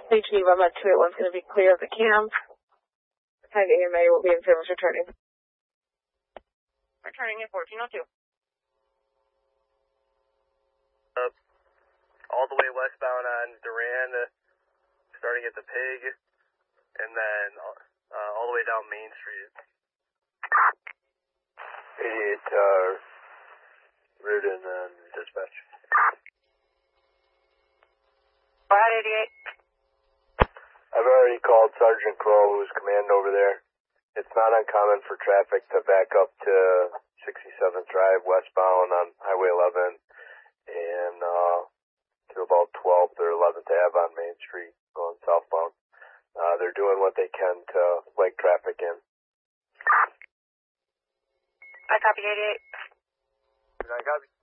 Geneva, Med 281's going to be clear of the cam. 10 AMA will be in service returning. Returning at 1402. All the way westbound on Duran, starting at the Pig, and then all the way down Main Street. 88, Reardon and dispatch. Brad 88. I've already called Sergeant Crow, who's command over there. It's not uncommon for traffic to back up to 67th Drive westbound on Highway 11 and to about 12th or 11th Ave on Main Street going southbound. They're doing what they can to leg traffic in. I copy 88. I copy.